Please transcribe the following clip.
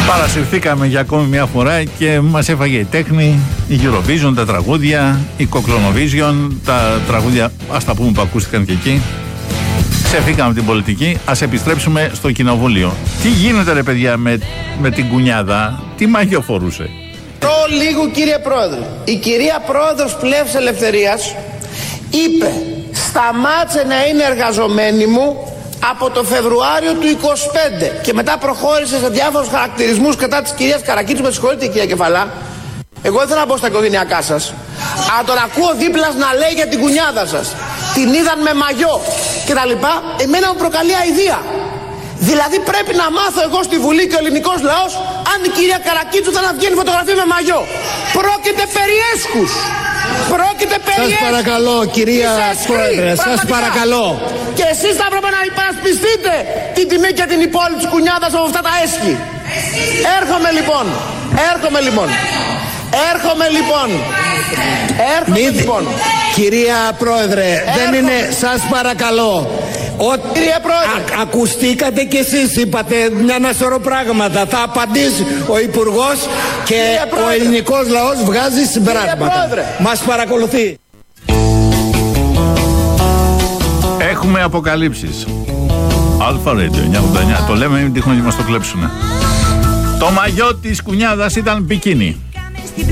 Παρασυρθήκαμε για ακόμη μια φορά και μας έφαγε η τέχνη, η Eurovision, τα τραγούδια, η Κοκλονοvision, τα τραγούδια, ας τα πούμε, που ακούστηκαν και εκεί. Ξεφύγαμε από την πολιτική, ας επιστρέψουμε στο κοινοβούλιο. Τι γίνεται, ρε παιδιά, με την κουνιάδα, τι μάγιο φορούσε? Λίγο, κύριε Πρόεδρε, η κυρία Πρόεδρος Πλεύσης Ελευθερίας είπε σταμάτησε να είναι εργαζομένη μου από το Φεβρουάριο του 25 και μετά προχώρησε σε διάφορους χαρακτηρισμούς κατά της κυρίας Καρακίτσου. Με συγχωρείτε, κυρία Κεφαλά, εγώ δεν θέλω να μπω στα οικογενειακά σας, αλλά τον ακούω δίπλα να λέει για την κουνιάδα σας, την είδαν με μαγιό και τα λοιπά. Εμένα μου προκαλεί αηδία. Δηλαδή πρέπει να μάθω εγώ στη Βουλή και ο ελληνικός λαός αν η κυρία Καρακίτσου θα να βγαίνει φωτογραφία με μαγιό. Πρόκειται περί έσχους. Πρόκειται περί έσχους. Σας παρακαλώ, κυρία Πρόεδρε, σας παρακαλώ. Και εσείς θα έπρεπε να υπερασπιστείτε την τιμή και την υπόλοιπη της κουνιάδας από αυτά τα έσχη. Έρχομαι λοιπόν. Κυρία Πρόεδρε, δεν είναι, σας παρακαλώ. Κύριε Πρόεδρε, ακουστήκατε κι εσείς, είπατε ένα σωρό πράγματα. Θα απαντήσει ο Υπουργός και ο ελληνικός λαός βγάζει συμπεράσματα. Μας παρακολουθεί. Έχουμε αποκαλύψεις. Αλφα Radio 989. Το λέμε, μην τυχόν και μας το κλέψουνε. Το μαγιό της κουνιάδας ήταν μπικίνι.